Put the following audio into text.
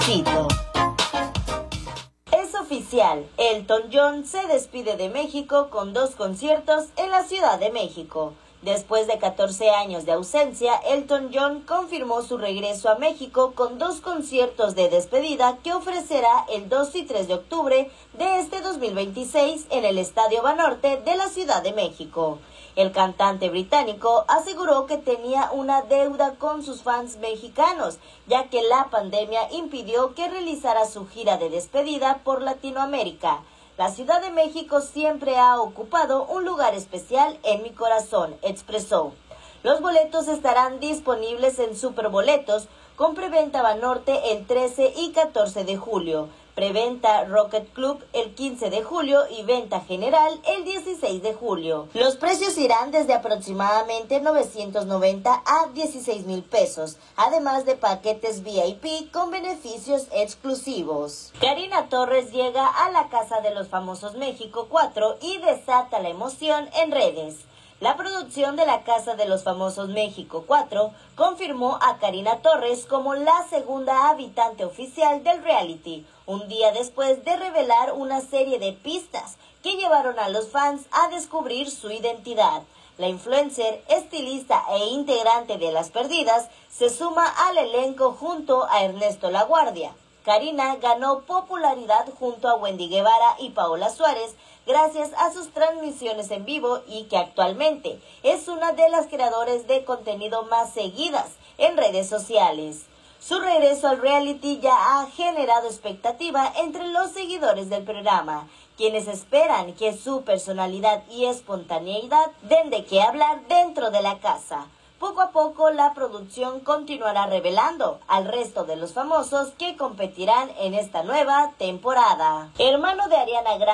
Cito. Es oficial, Elton John se despide de México con 2 conciertos en la Ciudad de México. Después de 14 años de ausencia, Elton John confirmó su regreso a México con 2 conciertos de despedida que ofrecerá el 2 y 3 de octubre de este 2026 en el Estadio Banorte de la Ciudad de México. El cantante británico aseguró que tenía una deuda con sus fans mexicanos, ya que la pandemia impidió que realizara su gira de despedida por Latinoamérica. La Ciudad de México siempre ha ocupado un lugar especial en mi corazón, expresó. Los boletos estarán disponibles en Superboletos, con preventa Banorte el 13 y 14 de julio, preventa Rocket Club el 15 de julio y venta general el 16 de julio. Los precios irán desde aproximadamente 990 a 16,000 pesos, además de paquetes VIP con beneficios exclusivos. Karina Torres llega a la Casa de los Famosos México 4 y desata la emoción en redes. La producción de la Casa de los Famosos México 4 confirmó a Karina Torres como la segunda habitante oficial del reality, un día después de revelar una serie de pistas que llevaron a los fans a descubrir su identidad. La influencer, estilista e integrante de Las Perdidas se suma al elenco junto a Ernesto Laguardia. Karina ganó popularidad junto a Wendy Guevara y Paola Suárez gracias a sus transmisiones en vivo y que actualmente es una de las creadoras de contenido más seguidas en redes sociales. Su regreso al reality ya ha generado expectativa entre los seguidores del programa, quienes esperan que su personalidad y espontaneidad den de qué hablar dentro de la casa. Poco a poco la producción continuará revelando al resto de los famosos que competirán en esta nueva temporada. Hermano de Ariana Grande